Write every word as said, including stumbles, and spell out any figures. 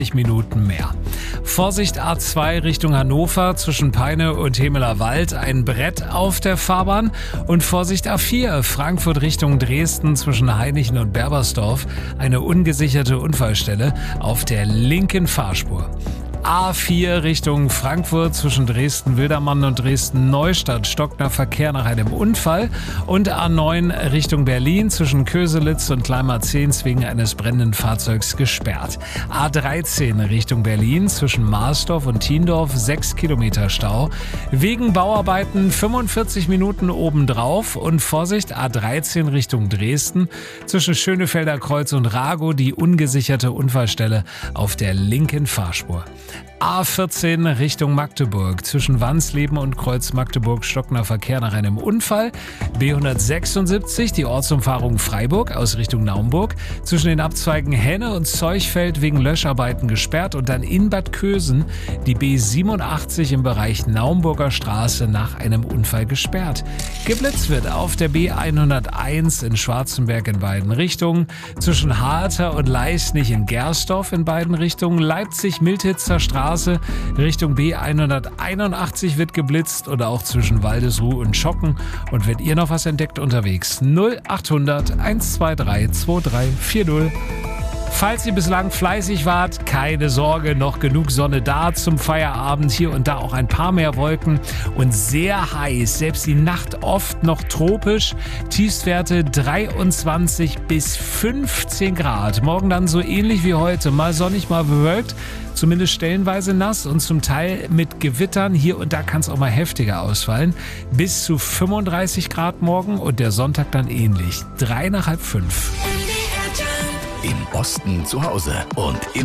Minuten mehr. Vorsicht A zwei Richtung Hannover zwischen Peine und Hemeler Wald, ein Brett auf der Fahrbahn. Und Vorsicht A vier Frankfurt Richtung Dresden zwischen Hainichen und Berbersdorf, eine ungesicherte Unfallstelle auf der linken Fahrspur. A vier Richtung Frankfurt zwischen Dresden-Wildermann und Dresden-Neustadt stockt nach Verkehr nach einem Unfall und A neun Richtung Berlin zwischen Köselitz und Kleinmarzehns wegen eines brennenden Fahrzeugs gesperrt. A dreizehn Richtung Berlin zwischen Marsdorf und Thiendorf sechs Kilometer Stau. Wegen Bauarbeiten fünfundvierzig Minuten obendrauf und Vorsicht A dreizehn Richtung Dresden zwischen Schönefelder Kreuz und Ragow die ungesicherte Unfallstelle auf der linken Fahrspur. A vierzehn Richtung Magdeburg zwischen Wansleben und Kreuz Magdeburg stockender Verkehr nach einem Unfall. B hundertsechsundsiebzig die Ortsumfahrung Freiburg aus Richtung Naumburg zwischen den Abzweigen Henne und Zeuchfeld wegen Löscharbeiten gesperrt und dann in Bad Kösen die B siebenundachtzig im Bereich Naumburger Straße nach einem Unfall gesperrt. Geblitzt wird auf der B hunderteins in Schwarzenberg in beiden Richtungen, zwischen Harter und Leisnig in Gersdorf in beiden Richtungen, Leipzig-Miltitzer Straße Richtung B hunderteinundachtzig wird geblitzt oder auch zwischen Waldesruh und Schocken. Und wenn ihr noch was entdeckt unterwegs, null achthundert eins zwei drei zwei drei vier null. Falls ihr bislang fleißig wart, keine Sorge, noch genug Sonne da zum Feierabend. Hier und da auch ein paar mehr Wolken und sehr heiß. Selbst die Nacht oft noch tropisch. Tiefstwerte dreiundzwanzig bis fünfzehn Grad. Morgen dann so ähnlich wie heute. Mal sonnig, mal bewölkt. Zumindest stellenweise nass und zum Teil mit Gewittern. Hier und da kann es auch mal heftiger ausfallen. Bis zu fünfunddreißig Grad morgen und der Sonntag dann ähnlich. Drei nach halb fünf. Im Osten zu Hause und im